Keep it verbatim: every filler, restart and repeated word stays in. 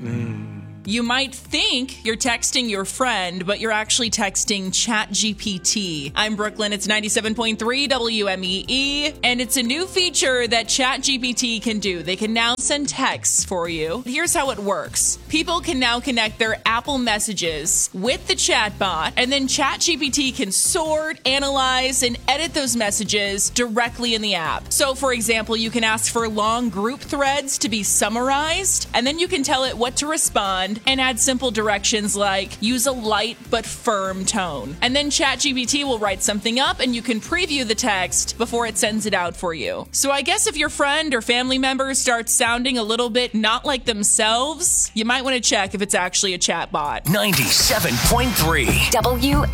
You might think you're texting your friend, but you're actually texting ChatGPT. I'm Brooklyn. It's ninety-seven point three W M E E, and it's a new feature that ChatGPT can do. They can now send texts for you. Here's how it works. People can now connect their Apple Messages with the chatbot, and then ChatGPT can sort, analyze, and edit those messages directly in the app. So, for example, you can ask for long group threads to be summarized, and then you can tell it what to respond and add simple directions like use a light but firm tone. And then ChatGPT will write something up and you can preview the text before it sends it out for you. So I guess if your friend or family member starts sounding a little bit not like themselves, you might want to check if it's actually a chatbot. ninety-seven point three W